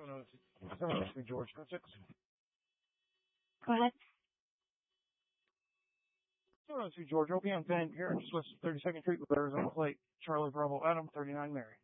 702 George, 6. Go ahead. 702 George, OPM 10 here, just West 32nd Street with Arizona Plate, Charlie Bravo Adam, 39 Mary.